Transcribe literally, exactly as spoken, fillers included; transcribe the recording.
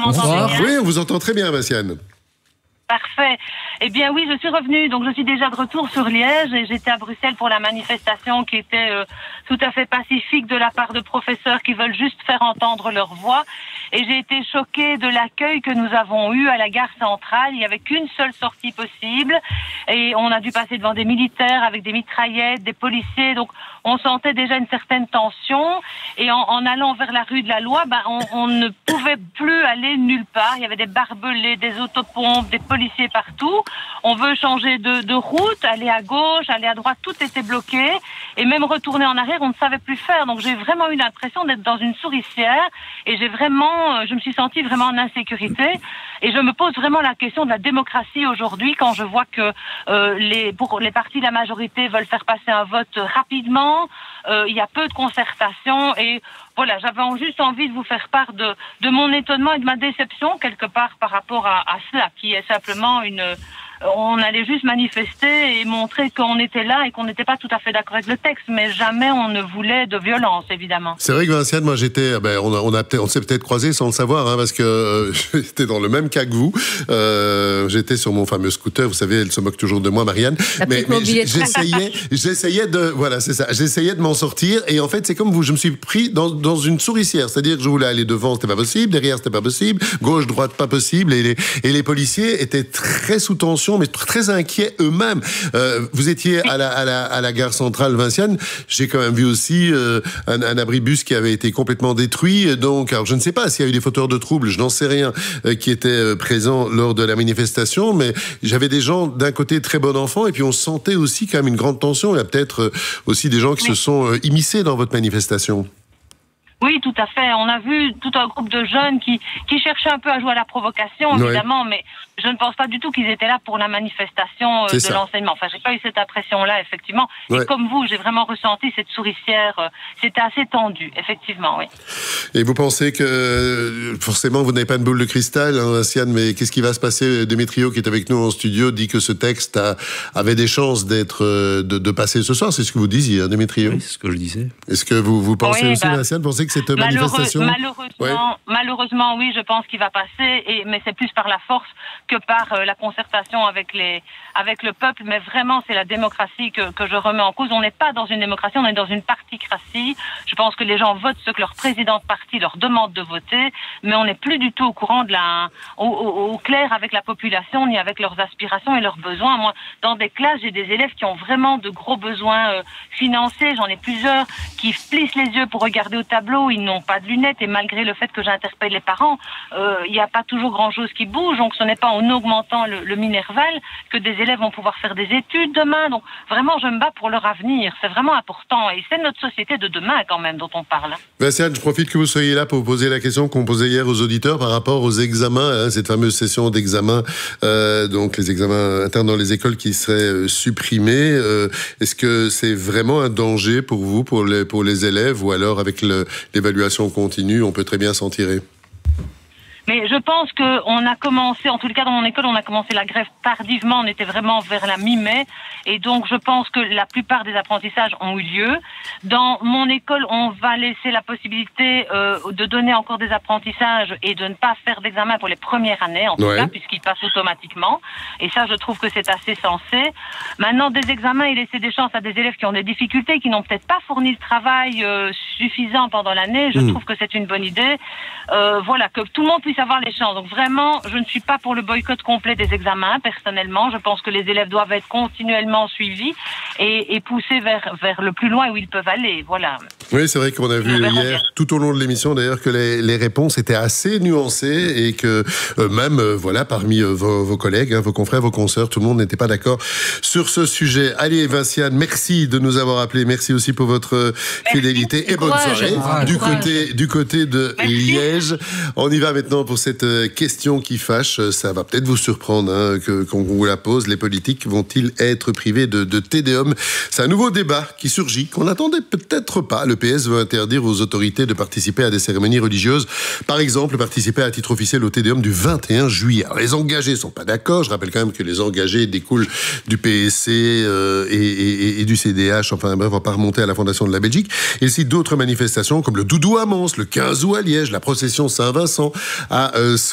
Bonsoir. Oui, on vous entend très bien, Vinciane. Parfait. Eh bien oui, je suis revenue, donc je suis déjà de retour sur Liège et j'étais à Bruxelles pour la manifestation qui était euh, tout à fait pacifique de la part de professeurs qui veulent juste faire entendre leur voix. Et j'ai été choquée de l'accueil que nous avons eu à la gare centrale. Il n'y avait qu'une seule sortie possible et on a dû passer devant des militaires avec des mitraillettes, des policiers. Donc on sentait déjà une certaine tension et en, en allant vers la rue de la Loi, ben, on, on ne pouvait plus aller nulle part. Il y avait des barbelés, des autopompes, des policiers partout. On veut changer de, de route, aller à gauche, aller à droite, tout était bloqué. Et même retourner en arrière, on ne savait plus faire. Donc j'ai vraiment eu l'impression d'être dans une souricière et j'ai vraiment, je me suis sentie vraiment en insécurité. Et je me pose vraiment la question de la démocratie aujourd'hui quand je vois que euh, les, pour les partis de la majorité veulent faire passer un vote rapidement. Euh, il y a peu de concertation et voilà, j'avais juste envie de vous faire part de, de mon étonnement et de ma déception quelque part par rapport à, à cela, qui est simplement une... On allait juste manifester et montrer qu'on était là et qu'on n'était pas tout à fait d'accord avec le texte, mais jamais on ne voulait de violence, évidemment. C'est vrai que Vinciane, moi j'étais, ben, on, a, on, a, on s'est peut-être croisés sans le savoir, hein, parce que euh, j'étais dans le même cas que vous. Euh, j'étais sur mon fameux scooter, vous savez, elle se moque toujours de moi, Marianne. La mais, mais j'essayais, j'essayais de, voilà, c'est ça, j'essayais de m'en sortir et en fait c'est comme vous, je me suis pris dans, dans une souricière, c'est-à-dire que je voulais aller devant, c'était pas possible, derrière c'était pas possible, gauche, droite, pas possible, et les, et les policiers étaient très sous tension, mais très inquiets eux-mêmes. Euh, vous étiez à la, à, la, à la gare centrale Vinciane. J'ai quand même vu aussi euh, un, un abribus qui avait été complètement détruit. Donc, alors je ne sais pas s'il y a eu des fauteurs de troubles, je n'en sais rien, euh, qui étaient euh, présents lors de la manifestation, mais j'avais des gens d'un côté très bon enfant et puis on sentait aussi quand même une grande tension. Il y a peut-être euh, aussi des gens qui oui. se sont euh, immiscés dans votre manifestation. Oui, tout à fait. On a vu tout un groupe de jeunes qui, qui cherchaient un peu à jouer à la provocation, ouais. évidemment, mais je ne pense pas du tout qu'ils étaient là pour la manifestation euh, de ça. l'enseignement. Enfin, j'ai pas eu cette impression-là, effectivement. Ouais. Et comme vous, j'ai vraiment ressenti cette souricière. Euh, c'était assez tendu, effectivement, oui. Et vous pensez que, forcément, vous n'avez pas une boule de cristal, hein, Vinciane, mais qu'est-ce qui va se passer? Démétrio, qui est avec nous en studio, dit que ce texte a, avait des chances d'être, de, de passer ce soir. C'est ce que vous disiez, hein, Démétrio? Oui, c'est ce que je disais. Est-ce que vous, vous pensez oui, aussi, bah, Vinciane, pensez que cette malheureux, manifestation... Malheureusement, ouais. malheureusement, oui, je pense qu'il va passer, et, mais c'est plus par la force que par euh, la concertation avec, les, avec le peuple. Mais vraiment, c'est la démocratie que, que je remets en cause. On n'est pas dans une démocratie, on est dans une particratie. Je pense que les gens votent ce que leur président de parti leur demande de voter, mais on n'est plus du tout au courant de la, au, au, au clair avec la population, ni avec leurs aspirations et leurs besoins. Moi, dans des classes, j'ai des élèves qui ont vraiment de gros besoins euh, financiers. J'en ai plusieurs qui plissent les yeux pour regarder au tableau. Ils n'ont pas de lunettes et malgré le fait que j'interpelle les parents, euh, il n'y a pas toujours grand-chose qui bouge. Donc, ce n'est pas en augmentant le, le Minerval que des élèves vont pouvoir faire des études demain. Donc, vraiment, je me bats pour leur avenir. C'est vraiment important. Et c'est notre société de demain, quand même, dont on parle. Vinciane, je profite que vous soyez là pour vous poser la question qu'on posait hier aux auditeurs par rapport aux examens, hein, cette fameuse session d'examen, euh, donc les examens internes dans les écoles qui seraient euh, supprimés. Euh, est-ce que c'est vraiment un danger pour vous, pour les, pour les élèves, ou alors avec le, l'évaluation continue, on peut très bien s'en tirer? Mais je pense qu'on a commencé, en tout cas dans mon école, on a commencé la grève tardivement, on était vraiment vers la mi-mai, et donc je pense que la plupart des apprentissages ont eu lieu. Dans mon école, on va laisser la possibilité euh, de donner encore des apprentissages et de ne pas faire d'examen pour les premières années, en tout ouais. cas, puisqu'ils passent automatiquement, et ça je trouve que c'est assez sensé. Maintenant, des examens et laisser des chances à des élèves qui ont des difficultés, qui n'ont peut-être pas fourni le travail euh, suffisant pendant l'année, je mmh. trouve que c'est une bonne idée. Euh, voilà, que tout le monde puisse avoir les chances. Donc vraiment, je ne suis pas pour le boycott complet des examens, personnellement. Je pense que les élèves doivent être continuellement suivis et, et poussés vers, vers le plus loin où ils peuvent aller. Voilà. Oui, c'est vrai qu'on a vu hier, bien. tout au long de l'émission d'ailleurs, que les, les réponses étaient assez nuancées et que euh, même, euh, voilà, parmi euh, vos, vos collègues, hein, vos confrères, vos consoeurs, tout le monde n'était pas d'accord sur ce sujet. Allez, Vinciane, merci de nous avoir appelés. Merci aussi pour votre merci. fidélité et bonne courage. soirée. Courage. Du côté, du côté de merci. Liège. On y va maintenant pour cette question qui fâche. Ça va peut-être vous surprendre, hein, que, qu'on vous la pose. Les politiques vont-ils être privés de, de Te Deum? C'est un nouveau débat qui surgit, qu'on n'attendait peut-être pas. Le P S veut interdire aux autorités de participer à des cérémonies religieuses. Par exemple, participer à titre officiel au Te Deum du vingt et un juillet. Alors, les engagés ne sont pas d'accord. Je rappelle quand même que les engagés découlent du P S C euh, et, et, et du C D H. Enfin bref, on va pas remonter à la fondation de la Belgique. Et aussi d'autres manifestations comme le Doudou à Mons, le quinze août à Liège, la procession Saint-Vincent à euh,